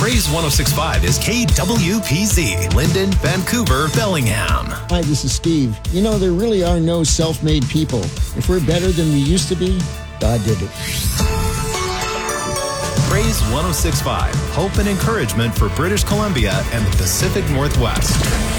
Praise 106.5 is KWPZ, Linden, Vancouver, Bellingham. Hi, this is Steve. You know, there really are no self-made people. If we're better than we used to be, God did it. Praise 106.5, hope and encouragement for British Columbia and the Pacific Northwest.